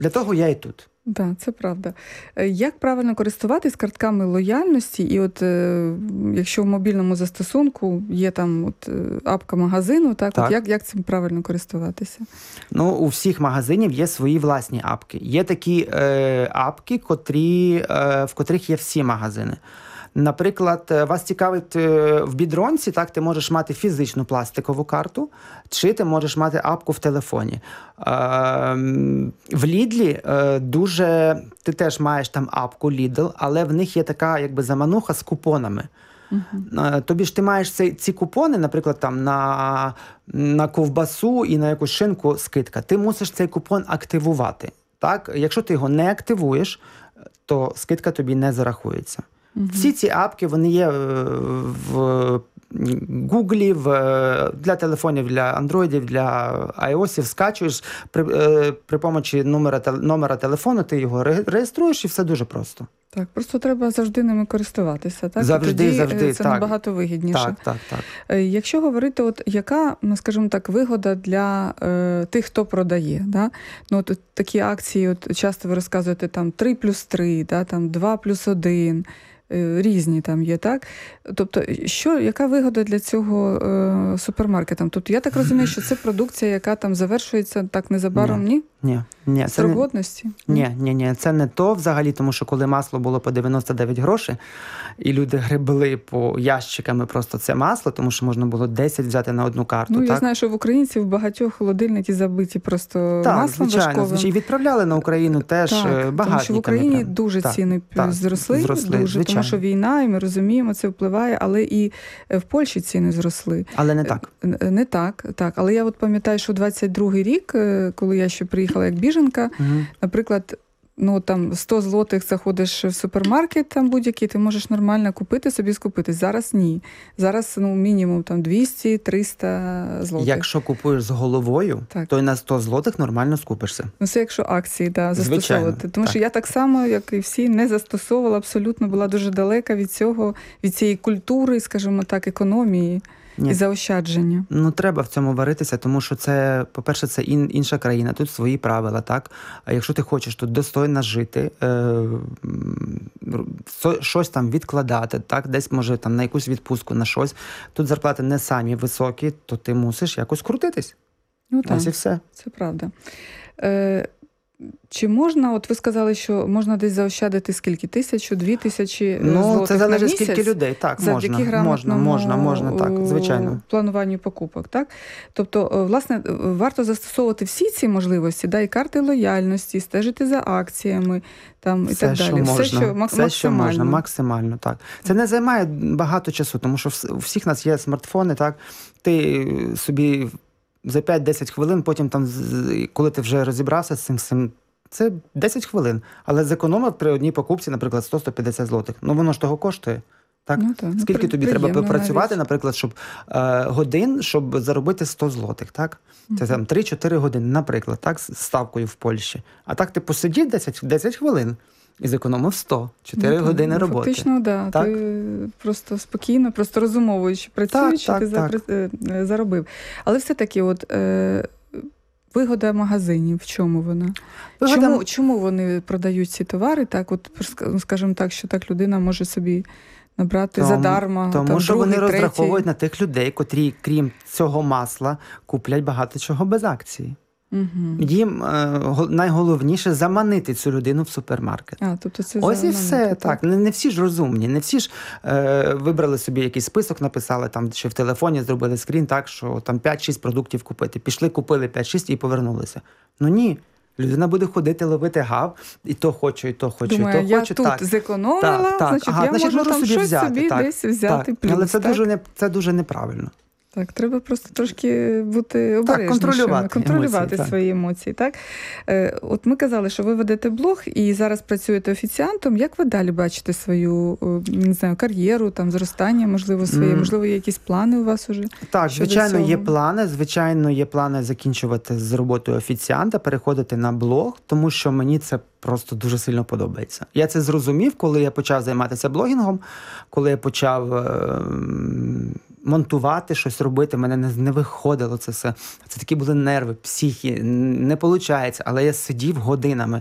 Для того я і тут. Так, це правда. Як правильно користуватись картками лояльності? І от якщо в мобільному застосунку є там апка магазину, так. От як цим правильно користуватися? Ну, у всіх магазинів є свої власні апки. Є такі апки, в котрих є всі магазини. Наприклад, вас цікавить в Бідронці, так, ти можеш мати фізичну пластикову карту, чи ти можеш мати апку в телефоні. В Лідлі ти теж маєш там апку Lidl, але в них є така якби замануха з купонами. Тобі ж ти маєш ці купони, наприклад, там на ковбасу і на якусь шинку скидка. Ти мусиш цей купон активувати. Так? Якщо ти його не активуєш, то скидка тобі не зарахується. Всі ці апки, вони є в Гуглі, для телефонів, для андроїдів, для iOS, скачуєш, при помочі номера телефону ти його реєструєш і все дуже просто. Так, просто треба завжди ними користуватися, так? Завжди, це набагато вигідніше. Так. Якщо говорити, яка, скажімо так, вигода для тих, хто продає, да? Ну, такі акції, часто ви розказуєте, там 3+3, да? Там 2+1, різні там є, так? Тобто, яка вигода для цього супермаркетам? Тобто, я так розумію, що це продукція, яка там завершується так незабаром, ні? Ні. Срок годності? Ні. Це не то взагалі, тому що коли масло було по 99 грошей, і люди гребли по ящиками просто це масло, тому що можна було 10 взяти на одну карту. Ну, я знаю, що в українців багатьох холодильники забиті просто маслом важковим. Звичайно. І відправляли на Україну теж багатниками. Тому що в Україні дуже ціни зросли, тому що війна, і ми розуміємо, це впливає, але і в Польщі ціни зросли. Але не так. Не так. Але я пам'ятаю, що 22-й рік, коли я ще приїхала як біженка, наприклад, там 100 злотих заходиш в супермаркет там будь-який, ти можеш нормально купити, собі скупитись. Зараз ні. Зараз мінімум там 200-300 злотих. Якщо купуєш з головою, то і на 100 злотих нормально скупишся. Це якщо акції, застосовувати. Тому що я так само, як і всі, не застосовувала абсолютно, була дуже далека від цієї культури, скажімо так, економії. І заощадження. Треба в цьому варитися, тому що це, по-перше, це інша країна, тут свої правила, так? А якщо ти хочеш тут достойно жити, щось там відкладати, так? Десь, може, там на якусь відпустку, на щось, тут зарплати не самі високі, то ти мусиш якось крутитись. Ось і все. Це правда. Чи можна, ви сказали, що можна десь заощадити скільки? 1000-2000 злотих на місяць? Це залежить скільки людей, так, завдяки можна, так, звичайно. Плануванню покупок, так? Тобто, власне, варто застосовувати всі ці можливості, і карти лояльності, стежити за акціями, там, і так далі. Все, що можна, максимально, так. Це не займає багато часу, тому що у всіх нас є смартфони, так? Ти собі за 5-10 хвилин, потім там, коли ти вже розібрався з цим, це 10 хвилин. Але зекономив при одній покупці, наприклад, 100-150 злотих. Воно ж того коштує. Так? Скільки тобі треба попрацювати, наприклад, годин, щоб заробити 100 злотих, так? Це там 3-4 години, наприклад, так, з ставкою в Польщі. А так ти посидів 10 хвилин. І зекономив 100. 4 години роботи. Фактично, так. Ти просто спокійно, просто розумовуючи, працюючи, ти заробив. Але все-таки вигода магазинів, в чому вона? Чому вони продають ці товари? Так, скажімо так, що так людина може собі набрати задарма. Тому що вони розраховують на тих людей, котрі, крім цього масла, куплять багато чого без акції. Їм найголовніше заманити цю людину в супермаркет. Тобто це ось і все. Так. Не всі ж розумні, не всі ж вибрали собі якийсь список, написали там, чи в телефоні зробили скрін, так, що там 5-6 продуктів купити. Пішли, купили 5-6 і повернулися. Ні. Людина буде ходити, ловити гав, і то хочу, і то хочу, думаю, і то хочу. Я тут зекономила, значить, я можу там щось собі десь взяти плюс. Але це дуже неправильно. Так, треба просто трошки бути обережнішими, контролювати свої емоції. Так? Ми казали, що ви ведете блог і зараз працюєте офіціантом. Як ви далі бачите свою, не знаю, кар'єру, там, зростання, можливо, своє? Можливо, є якісь плани у вас уже? Так, звичайно, є плани. Звичайно, є плани закінчувати з роботою офіціанта, переходити на блог, тому що мені це просто дуже сильно подобається. Я це зрозумів, коли я почав займатися блогінгом, коли я почав монтувати, щось робити, мене не виходило це все. Це такі були нерви, психі, не виходить, але я сидів годинами.